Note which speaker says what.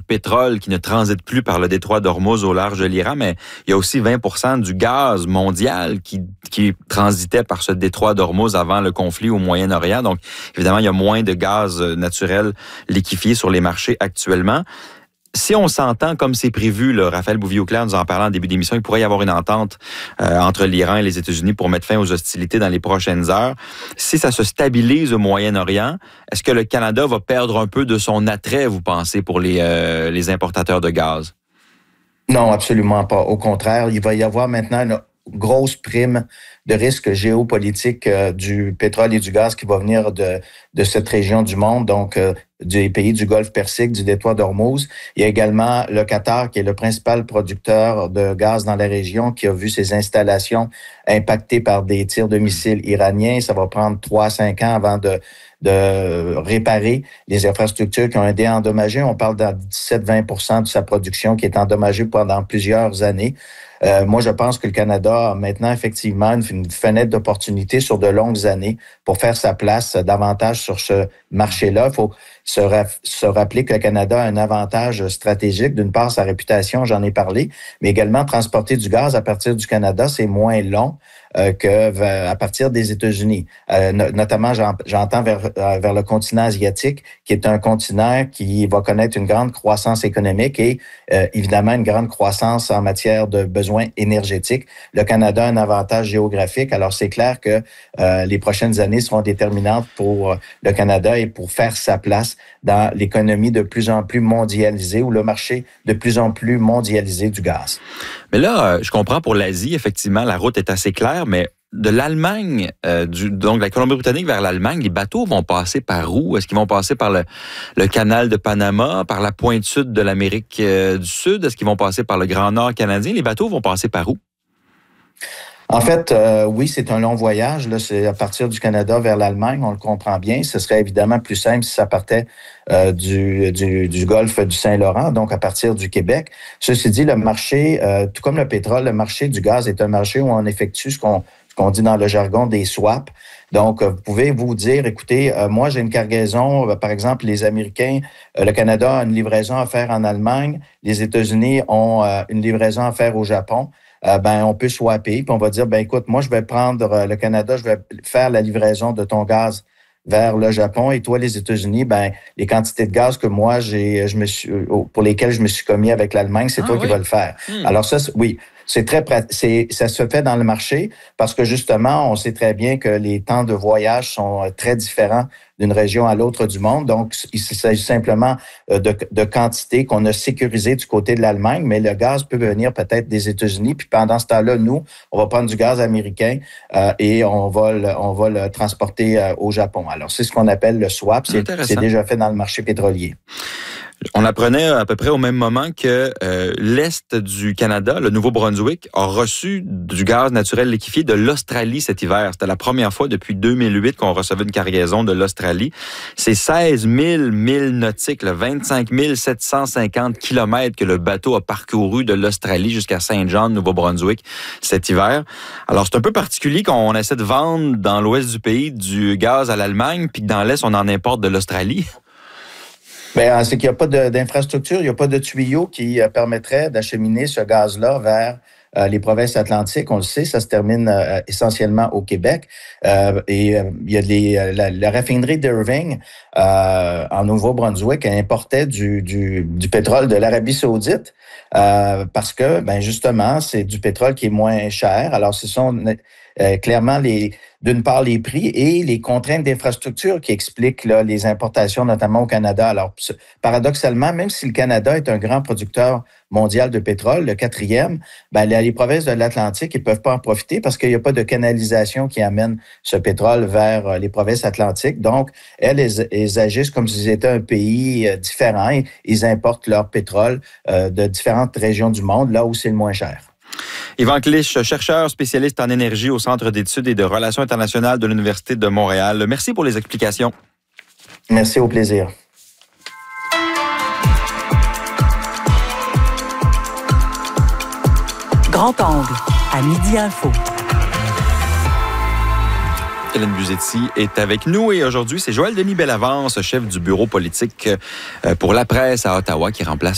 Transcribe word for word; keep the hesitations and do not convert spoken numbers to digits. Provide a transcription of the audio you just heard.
Speaker 1: pétrole qui ne transite plus par le détroit d'Ormuz au large de l'Iran, mais il y a aussi vingt pour cent du gaz mondial qui, qui transitait par ce détroit d'Ormuz avant le conflit au Moyen-Orient. Donc, évidemment, il y a moins de gaz naturel liquéfié sur les marchés actuellement. Si on s'entend comme c'est prévu, là, Raphaël Bouvier-Auclair nous en parlait en début d'émission, il pourrait y avoir une entente euh, entre l'Iran et les États-Unis pour mettre fin aux hostilités dans les prochaines heures. Si ça se stabilise au Moyen-Orient, est-ce que le Canada va perdre un peu de son attrait, vous pensez, pour les, euh, les importateurs de gaz?
Speaker 2: Non, absolument pas. Au contraire, il va y avoir maintenant une grosse prime de risque géopolitique euh, du pétrole et du gaz qui va venir de, de cette région du monde, donc euh, des pays du Golfe Persique, du détroit d'Ormuz. Il y a également le Qatar, qui est le principal producteur de gaz dans la région, qui a vu ses installations impactées par des tirs de missiles iraniens. Ça va prendre trois à cinq ans avant de, de réparer les infrastructures qui ont été endommagées. On parle de dix-sept à vingt pour cent de sa production qui est endommagée pendant plusieurs années. Euh, moi, je pense que le Canada a maintenant effectivement une, une fenêtre d'opportunité sur de longues années pour faire sa place davantage sur ce marché-là. Il faut se, ra- se rappeler que le Canada a un avantage stratégique. D'une part, sa réputation, j'en ai parlé, mais également transporter du gaz à partir du Canada, c'est moins long euh, que à partir des États-Unis. Euh, no- notamment, j'en, j'entends vers, vers le continent asiatique, qui est un continent qui va connaître une grande croissance économique et euh, évidemment une grande croissance en matière de besoins énergétiques. Le Canada a un avantage géographique, alors c'est clair que euh, les prochaines années seront déterminantes pour le Canada et pour faire sa place dans l'économie de plus en plus mondialisée ou le marché de plus en plus mondialisé du gaz.
Speaker 1: Mais là, je comprends pour l'Asie, effectivement, la route est assez claire, mais de l'Allemagne, euh, du, donc de la Colombie-Britannique vers l'Allemagne, les bateaux vont passer par où? Est-ce qu'ils vont passer par le, le canal de Panama, par la pointe sud de l'Amérique euh, du Sud? Est-ce qu'ils vont passer par le Grand Nord canadien? Les bateaux vont passer par où?
Speaker 2: En fait, euh, oui, c'est un long voyage. Là, c'est à partir du Canada vers l'Allemagne, on le comprend bien. Ce serait évidemment plus simple si ça partait euh, du, du, du golfe du Saint-Laurent, donc à partir du Québec. Ceci dit, le marché, euh, tout comme le pétrole, le marché du gaz est un marché où on effectue ce qu'on, ce qu'on dit dans le jargon des swaps. Donc, vous pouvez vous dire, écoutez, euh, moi, j'ai une cargaison, euh, par exemple, les Américains, euh, le Canada a une livraison à faire en Allemagne, les États-Unis ont euh, une livraison à faire au Japon. Euh, ben, on peut swapper, puis on va dire, ben écoute, moi, je vais prendre euh, le Canada, je vais faire la livraison de ton gaz vers le Japon, et toi, les États-Unis, ben les quantités de gaz que moi, j'ai, je me suis, pour lesquelles je me suis commis avec l'Allemagne, c'est ah, toi oui. qui vas le faire. Hmm. Alors ça, oui. C'est très c'est ça se fait dans le marché parce que justement, on sait très bien que les temps de voyage sont très différents d'une région à l'autre du monde. Donc, il s'agit simplement de, de quantité qu'on a sécurisée du côté de l'Allemagne, mais le gaz peut venir peut-être des États-Unis. Puis pendant ce temps-là, nous, on va prendre du gaz américain euh, et on va le, on va le transporter euh, au Japon. Alors, c'est ce qu'on appelle le swap. C'est, c'est déjà fait dans le marché pétrolier.
Speaker 1: On apprenait à peu près au même moment que euh, l'Est du Canada, le Nouveau-Brunswick, a reçu du gaz naturel liquéfié de l'Australie cet hiver. C'était la première fois depuis deux mille huit qu'on recevait une cargaison de l'Australie. C'est seize mille milles nautiques, là, vingt-cinq mille sept cent cinquante kilomètres que le bateau a parcouru de l'Australie jusqu'à Saint-Jean, Nouveau-Brunswick, cet hiver. Alors, c'est un peu particulier qu'on essaie de vendre dans l'ouest du pays du gaz à l'Allemagne, puis que dans l'Est, on en importe de l'Australie.
Speaker 2: Bien, c'est qu'il n'y a pas de, d'infrastructure, il n'y a pas de tuyaux qui euh, permettraient d'acheminer ce gaz-là vers euh, les provinces atlantiques. On le sait, ça se termine euh, essentiellement au Québec. Euh, et euh, il y a les, la, la raffinerie d'Irving euh, en Nouveau-Brunswick importait du, du, du pétrole de l'Arabie saoudite euh, parce que, ben justement, c'est du pétrole qui est moins cher. Alors, ce sont euh, clairement les... d'une part, les prix et les contraintes d'infrastructure qui expliquent là, les importations, notamment au Canada. Alors, paradoxalement, même si le Canada est un grand producteur mondial de pétrole, le quatrième, ben, les provinces de l'Atlantique, ils ne peuvent pas en profiter parce qu'il n'y a pas de canalisation qui amène ce pétrole vers les provinces atlantiques. Donc, elles, elles, elles agissent comme s'ils étaient un pays différent et ils importent leur pétrole euh, de différentes régions du monde, là où c'est le moins cher.
Speaker 1: Yvan Clich, chercheur spécialiste en énergie au Centre d'études et de relations internationales de l'Université de Montréal. Merci pour les explications.
Speaker 2: Merci, au plaisir.
Speaker 3: Grand angle, à Midi Info.
Speaker 1: Hélène Buzetti est avec nous et aujourd'hui, c'est Joël Denis Bellavance, chef du bureau politique pour la presse à Ottawa, qui remplace